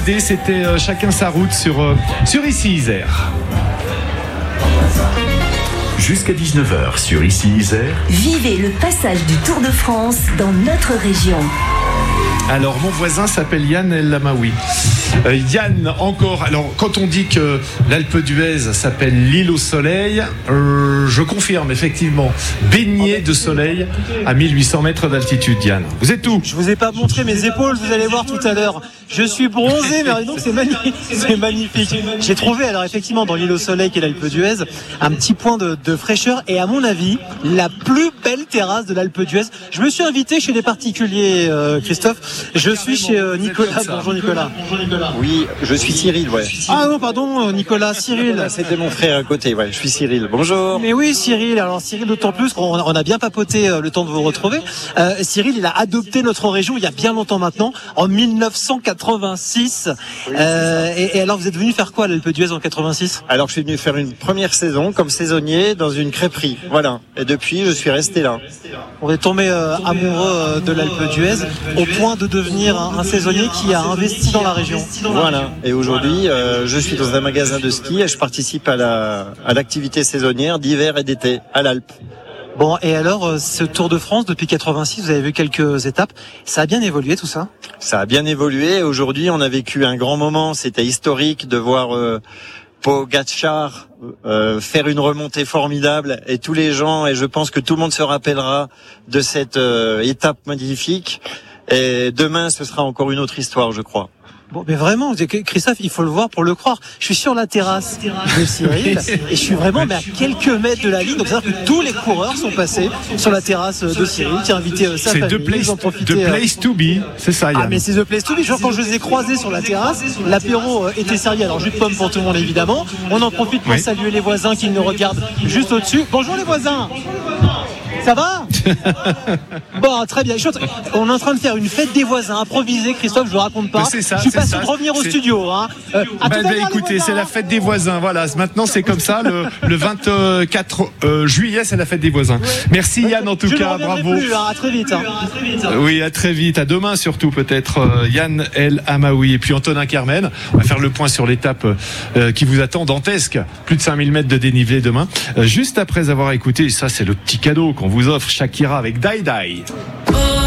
l'idée, c'était chacun sa route sur Ici Isère. Jusqu'à 19h sur Ici Isère. Vivez le passage du Tour de France dans notre région. Alors, mon voisin s'appelle Yann El Amaoui. Yann, encore. Alors, quand on dit que l'Alpe d'Huez s'appelle l'île au soleil, je confirme, effectivement, baigné de soleil à 1800 mètres d'altitude, Yann. Vous êtes où ? Je vous ai pas montré mes épaules, vous allez voir tout à l'heure. Je suis bronzé, mais donc c'est magnifique. C'est magnifique. J'ai trouvé, alors effectivement, dans l'île au soleil qui est l'Alpe d'Huez, un petit point de fraîcheur et à mon avis, la plus belle terrasse de l'Alpe d'Huez. Je me suis invité chez des particuliers, Christophe. Je suis chez Nicolas. Bonjour Nicolas. Oui, je suis Cyril, ouais. Ah non, pardon, Nicolas, Cyril. C'était mon frère à côté, ouais. Je suis Cyril. Bonjour. Mais oui, Cyril. Alors Cyril, d'autant plus qu'on a bien papoté le temps de vous retrouver. Cyril, il a adopté notre région il y a bien longtemps maintenant, en 1986. Et alors, vous êtes venu faire quoi à l'Alpe d'Huez en 86 ? Alors, je suis venu faire une première saison comme saisonnier dans une crêperie. Voilà. Et depuis, je suis resté là. On est tombé amoureux de l'Alpe d'Huez au point de devenir un saisonnier qui a investi dans la région. Voilà. Et aujourd'hui, je suis dans un magasin de ski et je participe à l'activité saisonnière d'hiver et d'été à l'Alpe. Bon, et alors, ce Tour de France, depuis 86, vous avez vu quelques étapes. Ça a bien évolué, tout ça ? Ça a bien évolué. Aujourd'hui, on a vécu un grand moment. C'était historique de voir Pogačar faire une remontée formidable et tous les gens, et je pense que tout le monde se rappellera de cette étape magnifique. Et demain, ce sera encore une autre histoire, je crois. Bon, mais vraiment, Christophe, il faut le voir pour le croire. Je suis sur la terrasse de Cyril et je suis vraiment à quelques mètres de la ligne. Donc, c'est-à-dire que tous les coureurs sont passés sur la terrasse de Cyril, qui a invité sa famille. C'est the place to be, c'est ça, Yann. Ah, mais c'est the place to be. Genre, quand je les ai croisés sur la terrasse, l'apéro était servi. Alors, jus de pomme pour tout le monde, évidemment. On en profite pour saluer les voisins qui nous regardent juste au-dessus. Bonjour les voisins. Ça va ? Bon, très bien. On est en train de faire une fête des voisins improvisée, Christophe, je vous raconte pas. C'est ça, je suis pas sûr de revenir au studio. Hein. Écoutez, c'est la fête des voisins. Voilà, maintenant c'est comme ça. Le 24 juillet, c'est la fête des voisins. Merci Yann, en tout cas, bravo. Plus, hein. À très vite. Hein. Oui, à très vite. À demain surtout peut-être. Yann El Amaoui et puis Antonin Carmen. On va faire le point sur l'étape qui vous attend, dantesque. Plus de 5000 mètres de dénivelé demain. Juste après avoir écouté, ça c'est le petit cadeau qu'on vous offre, Shakira avec Die Die.